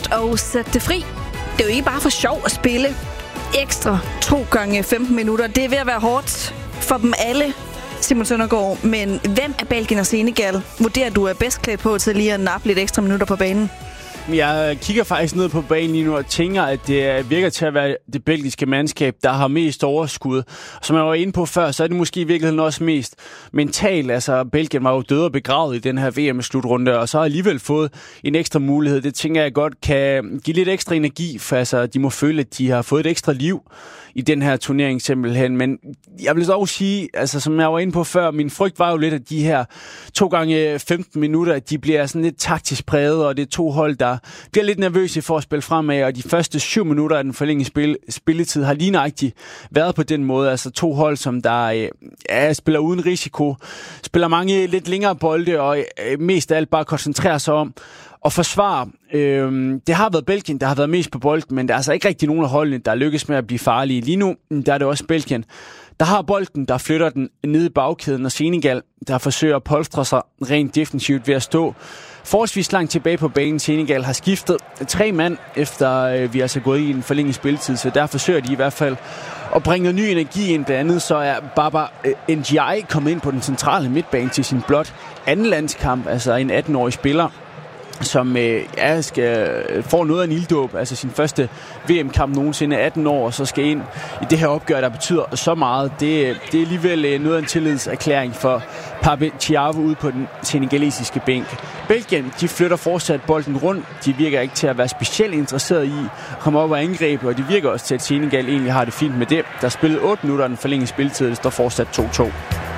og sætte det fri. Det er jo ikke bare for sjov at spille ekstra 2 gange 15 minutter. Det er ved at være hårdt for dem alle, Simon Søndergaard. Men hvem af Belgien og Senegal vurderer du er bedst klædt på til lige at nappe lidt ekstra minutter på banen? Jeg kigger faktisk ned på banen lige nu og tænker, at det virker til at være det belgiske mandskab, der har mest overskud. Som jeg var inde på før, så er det måske i virkeligheden også mest mentalt. Altså, Belgien var jo død og begravet i den her VM-slutrunde, og så har alligevel fået en ekstra mulighed. Det tænker jeg godt kan give lidt ekstra energi, for altså, de må føle, at de har fået et ekstra liv i den her turnering simpelthen. Men jeg vil dog sige, altså som jeg var inde på før, min frygt var jo lidt, at de her 2 gange 15 minutter, at de bliver sådan lidt taktisk præget, og det er 2 hold, der bliver lidt nervøse for at spille fremad, og de første 7 minutter af den forlængede spilletid har lige nøjagtigt været på den måde. Altså 2 hold, som der spiller uden risiko, spiller mange lidt længere bolde, og mest af alt bare koncentrerer sig om og forsvare. Det har været Belgien, der har været mest på bolden, men der er altså ikke rigtig nogen af holdene, der lykkes med at blive farlige. Lige nu, der er det også Belgien, der har bolden, der flytter den ned i bagkæden, og Senegal, der forsøger at polstre sig rent defensivt ved at stå forholdsvis langt tilbage på banen. Senegal har skiftet 3 mand, efter vi altså gået i en forlænget spilletid, så der forsøger de i hvert fald at bringe noget ny energi ind. Blandt andet så er Baba Ndiaye kommet ind på den centrale midtbane til sin blot anden landskamp, altså en 18-årig spiller, som får noget af en ilddåb, altså sin første VM-kamp nogensinde, 18 år, og så skal ind i det her opgør, der betyder så meget. Det er alligevel noget af en tillidserklæring for Pape Thiaw ude på den senegalesiske bænk. Belgien, de flytter fortsat bolden rundt. De virker ikke til at være specielt interesseret i at komme op og angribe, og det virker også til, at Senegal egentlig har det fint med det. Der er spillet 8 minutter den forlængede spilletid, det står fortsat 2-2.